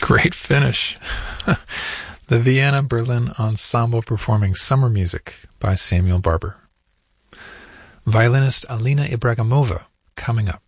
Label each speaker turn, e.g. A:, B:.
A: Great finish. The Vienna Berlin Ensemble performing Summer Music by Samuel Barber. Violinist Alina Ibragimova coming up.